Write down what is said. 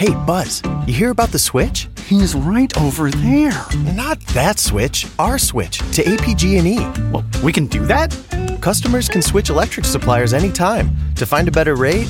Hey, Buzz, you hear about the switch? He's right over there. Not that switch, our switch to APG&E. Well, we can do that? Customers can switch electric suppliers anytime. To find a better rate,